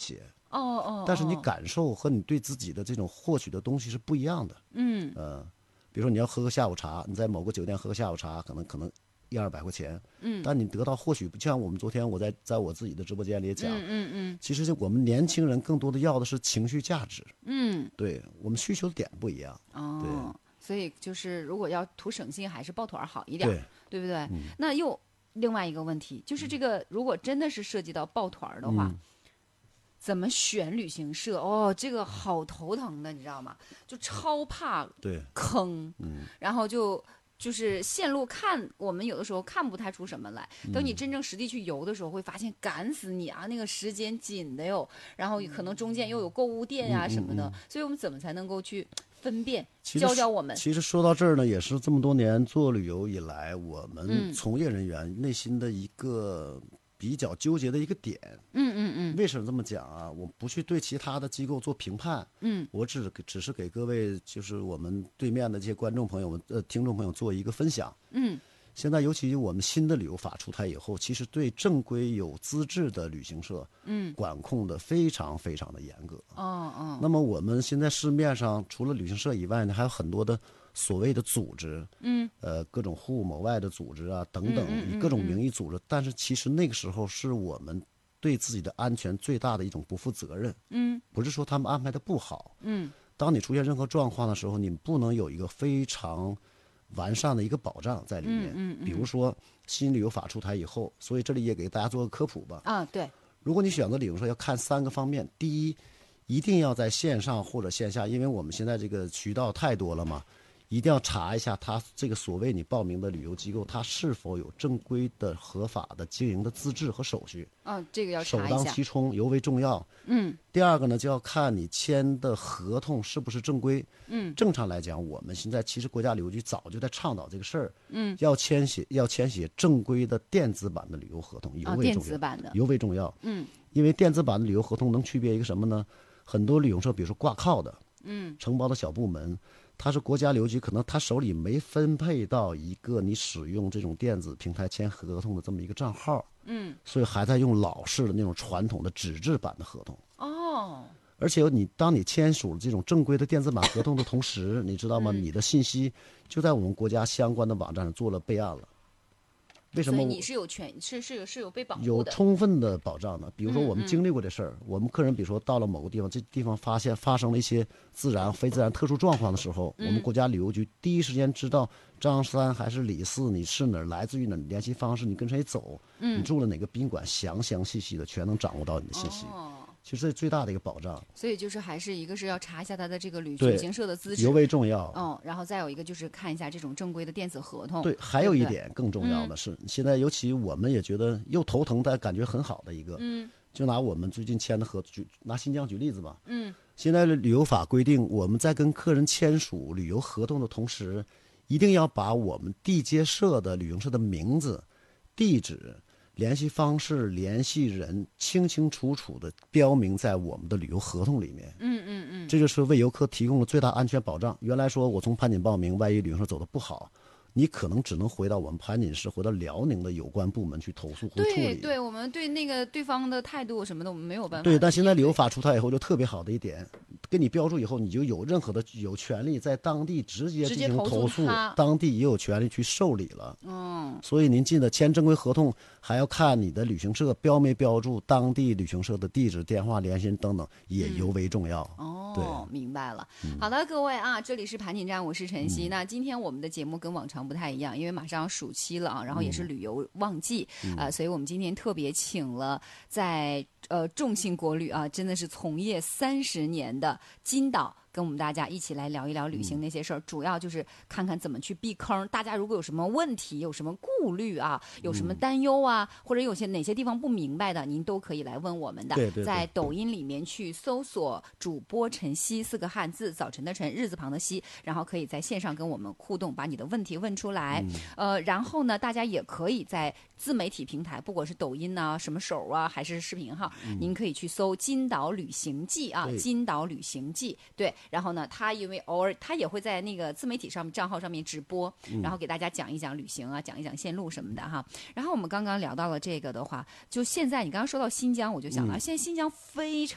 些。 但是你感受和你对自己的这种获取的东西是不一样的。比如说你要喝个下午茶，你在某个酒店喝个下午茶，可能100-200块钱。但你得到或许就像我们昨天我在我自己的直播间里也讲，其实我们年轻人更多的要的是情绪价值。对，我们需求点不一样。对， 所以就是如果要图省心，还是抱团好一点，对不对？那又另外一个问题就是这个，如果真的是涉及到抱团的话。怎么选旅行社？这个好头疼的，你知道吗？就超怕坑，然后就是线路我们有的时候看不太出什么来。等你真正实地去游的时候，会发现赶死你啊！那个时间紧的哟，然后可能中间又有购物店呀什么的，所以我们怎么才能够去分辨？教我们。 其实说到这儿呢，也是这么多年做旅游以来，我们从业人员内心的一个比较纠结的一个点。为什么这么讲啊？我不去对其他的机构做评判。我只是给各位就是我们对面的这些观众朋友们、听众朋友做一个分享。现在尤其我们新的旅游法出台以后，其实对正规有资质的旅行社，管控的非常非常的严格。那么我们现在市面上除了旅行社以外呢，还有很多的所谓的组织，各种户某外的组织啊等等，以各种名义组织，但是其实那个时候是我们对自己的安全最大的一种不负责任。不是说他们安排的不好。当你出现任何状况的时候，你不能有一个非常完善的一个保障在里面。比如说新旅游法出台以后，所以这里也给大家做个科普吧。 对。 如果你选择旅行社，要看3个方面。第一，一定要在线上或者线下，因为我们现在这个渠道太多了嘛。一定要查一下他这个所谓你报名的旅游机构，他是否有正规的合法的经营的资质和手续。 这个要查一下， 首当其冲，尤为重要。第二个呢，就要看你签的合同是不是正规。正常来讲，我们现在其实国家旅游局早就在倡导这个事儿。要签写正规的电子版的旅游合同，尤为重要。 电子版的尤为重要。因为电子版的旅游合同能区别一个什么呢？很多旅行社，比如说挂靠的，承包的小部门。他是国家旅游局，可能他手里没分配到一个你使用这种电子平台签合同的这么一个账号。所以还在用老式的那种传统的纸质版的合同。而且当你签署了这种正规的电子版合同的同时，你知道吗？你的信息就在我们国家相关的网站上做了备案了。为什么？ 所以你是有是有被保护的， 有充分的保障的。比如说我们经历过这事儿，我们客人比如说到了某个地方，这地方发生了一些自然、非自然特殊状况的时候，我们国家旅游局第一时间知道张三还是李四，你是哪儿，来自于哪儿，联系方式，你跟谁走，你住了哪个宾馆，详细的全能掌握到你的信息。其实这是最大的一个保障。 所以就是还是一个是要查一下他的这个旅行社的资质， 尤为重要。 然后再有一个就是看一下这种正规的电子合同。 对，还有一点更重要的是，现在尤其我们也觉得又头疼但感觉很好的一个，就拿我们最近签的拿新疆举例子吧。现在的旅游法规定，我们在跟客人签署旅游合同的同时，一定要把我们地接社的旅行社的名字、地址、联系方式、联系人清清楚楚地标明在我们的旅游合同里面。这就是为游客提供了最大安全保障。原来说我从盘锦报名，万一旅行社走得不好，你可能只能回到我们盘锦市，回到辽宁的有关部门去投诉或处理。 对，我们对那个对方的态度什么的，我们没有办法。 对，但现在旅游法出台以后，就特别好的一点，给你标注以后，你就有权利在当地直接进行投诉，当地也有权利去受理了。所以您记得签正规合同，还要看你的旅行社标没标注当地旅行社的地址、电话、联系人等等，也尤为重要。对， 明白了。好的，各位啊，这里是盘锦站，我是晨曦。那今天我们的节目跟往常不太一样，因为马上暑期了啊，然后也是旅游旺季所以我们今天特别请了在众信国旅啊，真的是从业30年的金导，跟我们大家一起来聊一聊旅行那些事儿，主要就是看看怎么去避坑。大家如果有什么问题、有什么顾虑啊、有什么担忧啊，或者有哪些地方不明白的，您都可以来问我们的。 对， 在抖音里面去搜索主播晨曦4个汉字，早晨的晨，日字旁的曦，然后可以在线上跟我们互动，把你的问题问出来。然后呢，大家也可以在自媒体平台，不管是抖音啊、什么手啊，还是视频号，您可以去搜金岛旅行记啊，金岛旅行记。对，然后呢，他因为偶尔他也会在那个自媒体上面账号上面直播，然后给大家讲一讲旅行啊，讲一讲线路什么的哈。然后我们刚刚聊到了这个的话，就现在你刚刚说到新疆，我就想到现在新疆非常